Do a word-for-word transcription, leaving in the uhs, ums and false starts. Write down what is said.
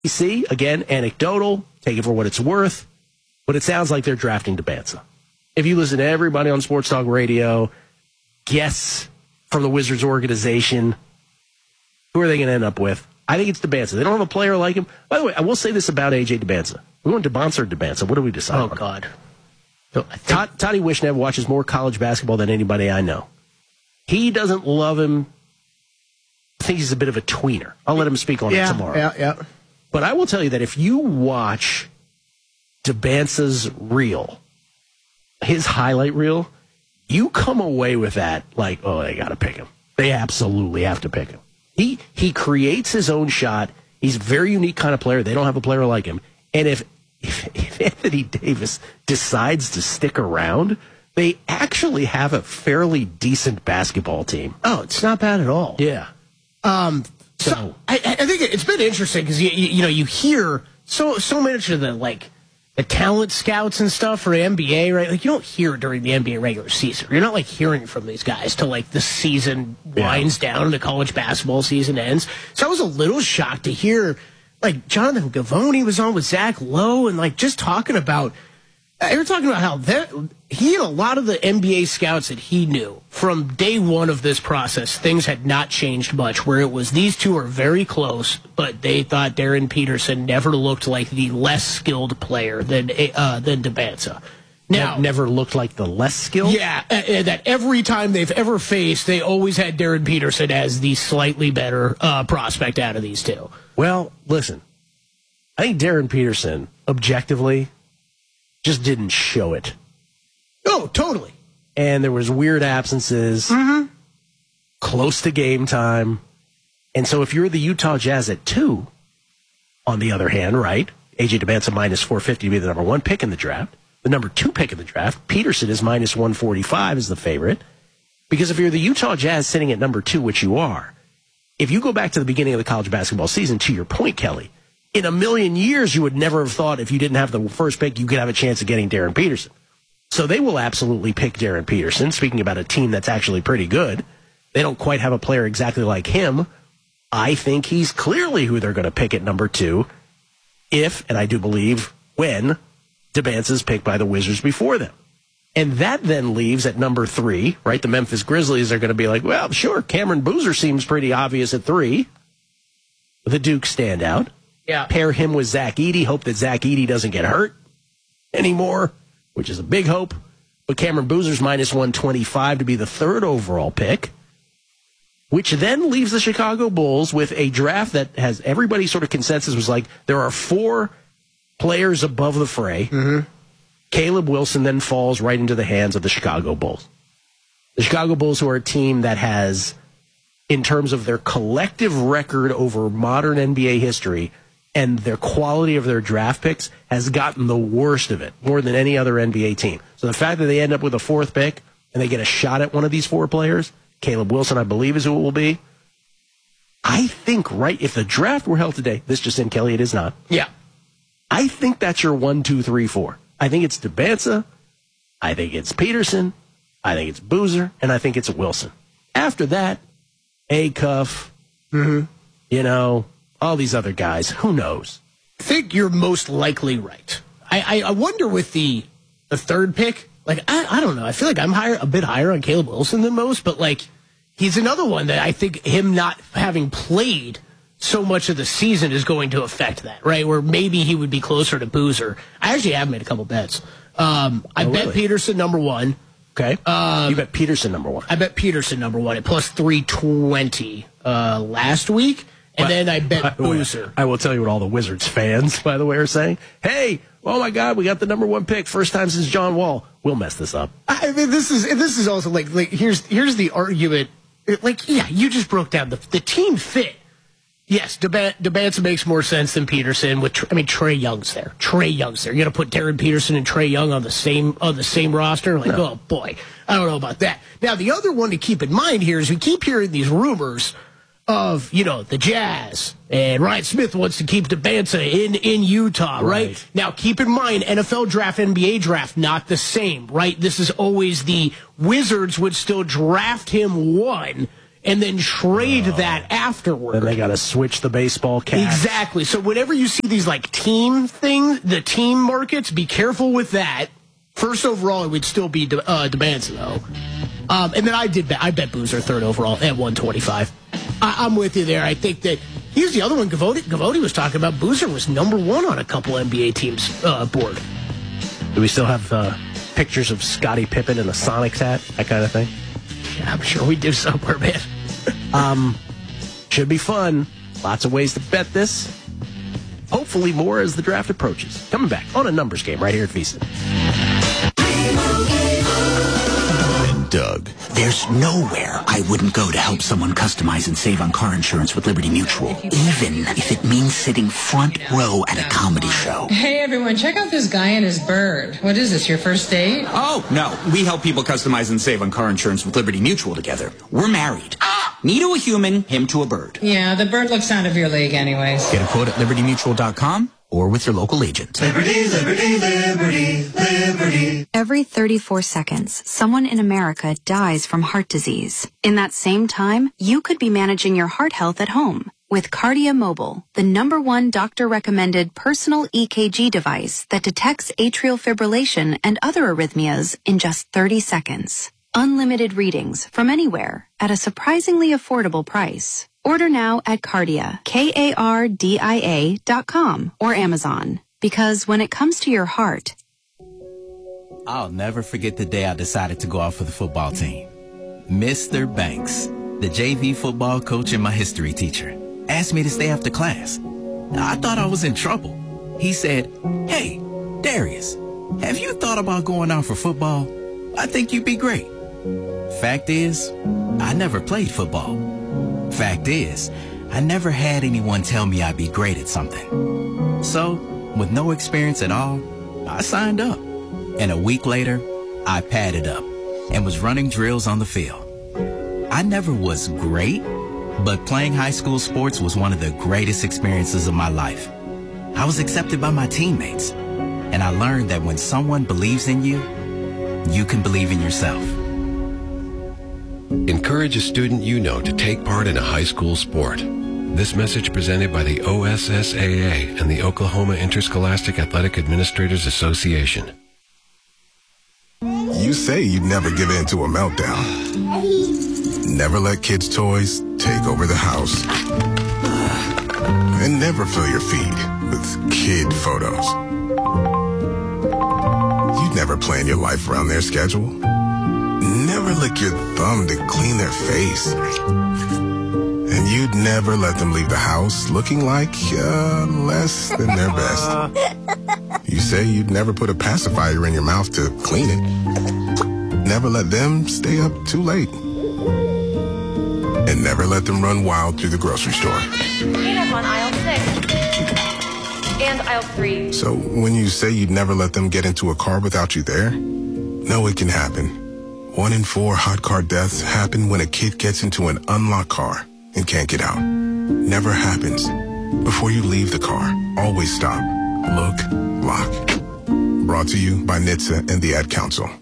You see, again, anecdotal, take it for what it's worth, but it sounds like they're drafting Dembélé. If you listen to everybody on Sports Talk Radio, guests from the Wizards organization, who are they going to end up with? I think it's Dembélé. They don't have a player like him. By the way, I will say this about A J Dembélé. We want Dembélé or Dembélé. What do we decide Oh, on? God. So, Todd, Toddy Wishnev watches more college basketball than anybody I know. He doesn't love him. I think he's a bit of a tweener. I'll let him speak on yeah, it tomorrow. Yeah, yeah. But I will tell you that if you watch Dembélé's reel, his highlight reel, you come away with that like, oh, they got to pick him. They absolutely have to pick him. He he creates his own shot. He's a very unique kind of player. They don't have a player like him. And if if, if Anthony Davis decides to stick around, they actually have a fairly decent basketball team. Oh, it's not bad at all. Yeah. Um, so, so I, I think it's been interesting because you, you you know you hear so so much of the like the talent scouts and stuff for N B A, right? Like you don't hear it during the N B A regular season. You're not like hearing from these guys till like the season winds yeah. down and the college basketball season ends. So I was a little shocked to hear like Jonathan Givony was on with Zach Lowe and like just talking about. They were talking about how he and a lot of the N B A scouts that he knew from day one of this process, things had not changed much, where it was these two are very close, but they thought Darren Peterson never looked like the less skilled player than uh, than Dembélé. Now, never looked like the less skilled? Yeah, uh, that every time they've ever faced, they always had Darren Peterson as the slightly better uh, prospect out of these two. Well, listen, I think Darren Peterson, objectively, just didn't show it. Oh, totally. And there was weird absences, mm-hmm. close to game time. And so if you're the Utah Jazz at two, on the other hand, right, A J Dembélé minus four fifty to be the number one pick in the draft. The number two pick in the draft, Peterson is minus one forty-five as the favorite. Because if you're the Utah Jazz sitting at number two, which you are, if you go back to the beginning of the college basketball season, to your point, Kelly, in a million years, you would never have thought if you didn't have the first pick, you could have a chance of getting Darren Peterson. So they will absolutely pick Darren Peterson. Speaking about a team that's actually pretty good, they don't quite have a player exactly like him. I think he's clearly who they're going to pick at number two if, and I do believe, when Dembélé is picked by the Wizards before them. And that then leaves at number three, right? The Memphis Grizzlies are going to be like, well, sure, Cameron Boozer seems pretty obvious at three. The Duke standout. Yeah. Pair him with Zach Edey. Hope that Zach Edey doesn't get hurt anymore, which is a big hope. But Cameron Boozer's minus one twenty-five to be the third overall pick, which then leaves the Chicago Bulls with a draft that has everybody sort of consensus was like there are four players above the fray. Mm-hmm. Caleb Wilson then falls right into the hands of the Chicago Bulls. The Chicago Bulls, who are a team that has, in terms of their collective record over modern N B A history, and their quality of their draft picks has gotten the worst of it, more than any other N B A team. So the fact that they end up with a fourth pick and they get a shot at one of these four players, Caleb Wilson, I believe, is who it will be. I think, right, if the draft were held today, this just in, Kelly, it is not. Yeah. I think that's your one, two, three, four. I think it's Dembélé, I think it's Peterson, I think it's Boozer, and I think it's Wilson. After that, A-Cuff, mm-hmm. you know, all these other guys, who knows? I think you're most likely right. I, I, I wonder with the the third pick, like, I, I don't know. I feel like I'm higher, a bit higher on Caleb Wilson than most, but, like, he's another one that I think him not having played so much of the season is going to affect that, right? Where maybe he would be closer to Boozer. I actually have made a couple bets. Um, I oh, bet really? Peterson number one. Okay. Um, you bet Peterson number one. I bet Peterson number one at plus three twenty uh, last week. And then I bet Boozer. I will tell you what all the Wizards fans, by the way, are saying. Hey, oh my God, we got the number one pick, first time since John Wall. We'll mess this up. I mean, this is this is also like like here's here's the argument. Like, yeah, you just broke down the the team fit. Yes, Dembélé makes more sense than Peterson. With I mean, Trae Young's there. Trae Young's there. You're gonna put Darren Peterson and Trae Young on the same on the same roster? Like, no. Oh boy, I don't know about that. Now, the other one to keep in mind here is we keep hearing these rumors of, you know, the Jazz, and Ryan Smith wants to keep Dembélé in, in Utah, right? right? Now, keep in mind, N F L draft, N B A draft, not the same, right? This is always the Wizards would still draft him one, and then trade oh. that afterward. Then they got to switch the baseball cap. Exactly. So whenever you see these like team things, the team markets, be careful with that. First overall, it would still be De, uh, DeBanza, though. Um, and then I did bet, I bet Boozer third overall at one twenty-five. I, I'm with you there. I think that here's the other one. Gavotti, Gavotti was talking about. Boozer was number one on a couple N B A teams' uh, board. Do we still have uh, pictures of Scottie Pippen in a Sonics hat, that kind of thing? Yeah, I'm sure we do somewhere, man. um, should be fun. Lots of ways to bet this. Hopefully more as the draft approaches. Coming back on a numbers game right here at VSiN. Doug. There's nowhere I wouldn't go to help someone customize and save on car insurance with Liberty Mutual, even if it means sitting front row at a comedy show. Hey, everyone, check out this guy and his bird. What is this, your first date? Oh, no. We help people customize and save on car insurance with Liberty Mutual together. We're married. Me to a human, him to a bird. Yeah, the bird looks out of your league anyways. Get a quote at liberty mutual dot com or with your local agent. Liberty, liberty, liberty, liberty. Every thirty-four seconds, someone in America dies from heart disease. In that same time, you could be managing your heart health at home with Cardia Mobile, the number one doctor-recommended personal E K G device that detects atrial fibrillation and other arrhythmias in just thirty seconds. Unlimited readings from anywhere at a surprisingly affordable price. Order now at Cardia, K A R D I A dot com or Amazon. Because when it comes to your heart, I'll never forget the day I decided to go out for the football team. Mister Banks, the J V football coach and my history teacher, asked me to stay after class. I thought I was in trouble. He said, "Hey, Darius, have you thought about going out for football? I think you'd be great." Fact is, I never played football. Fact is, I never had anyone tell me I'd be great at something. So, with no experience at all, I signed up. And a week later, I padded up and was running drills on the field. I never was great, but playing high school sports was one of the greatest experiences of my life. I was accepted by my teammates, and I learned that when someone believes in you, you can believe in yourself. Encourage a student you know to take part in a high school sport. This message presented by the O S S A A and the Oklahoma Interscholastic Athletic Administrators Association. You say you'd never give in to a meltdown. Never let kids' toys take over the house. And never fill your feed with kid photos. You'd never plan your life around their schedule. Never lick your thumb to clean their face. And you'd never let them leave the house looking like uh, less than their best. You say you'd never put a pacifier in your mouth to clean it. Never let them stay up too late. And never let them run wild through the grocery store. Cleanup on aisle six. And aisle three. So when you say you'd never let them get into a car without you there, no, it can happen. One in four hot car deaths happen when a kid gets into an unlocked car and can't get out. Never happens. Before you leave the car, always stop, look, lock. Brought to you by N H T S A and the Ad Council.